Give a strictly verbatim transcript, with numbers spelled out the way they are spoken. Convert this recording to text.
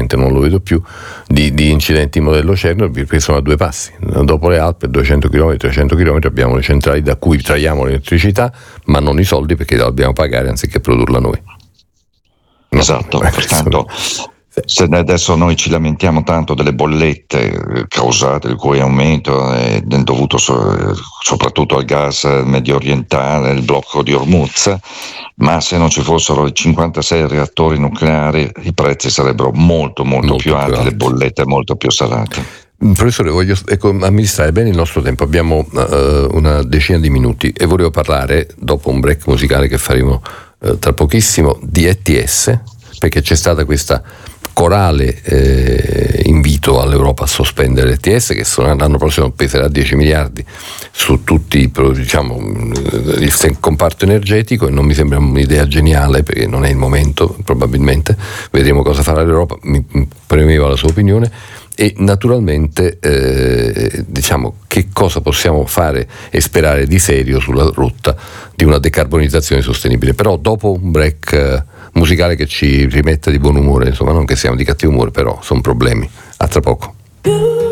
praticamente non lo vedo più, di, di incidenti modello Chernobyl, perché sono a due passi. Dopo le Alpi, duecento chilometri, trecento chilometri, abbiamo le centrali da cui traiamo l'elettricità, ma non i soldi perché la dobbiamo pagare anziché produrla noi. No, esatto, eh, pertanto se adesso noi ci lamentiamo tanto delle bollette causate, il cui aumento è dovuto so, soprattutto al gas medio orientale, il blocco di Hormuz, ma se non ci fossero i cinquantasei reattori nucleari i prezzi sarebbero molto molto, molto più, più alti, alti, le bollette molto più salate. Professore, voglio ecco, amministrare bene il nostro tempo, abbiamo uh, una decina di minuti e volevo parlare, dopo un break musicale che faremo uh, tra pochissimo, di E T S, perché c'è stata questa corale eh, invito all'Europa a sospendere l'E T S, che sono, l'anno prossimo peserà dieci miliardi su tutti, diciamo, il comparto energetico, e non mi sembra un'idea geniale perché non è il momento, probabilmente vedremo cosa farà l'Europa, mi premeva la sua opinione. E naturalmente eh, diciamo che cosa possiamo fare e sperare di serio sulla rotta di una decarbonizzazione sostenibile. Però dopo un break eh, musicale che ci rimetta di buon umore, insomma, non che siamo di cattivo umore, però sono problemi. A tra poco.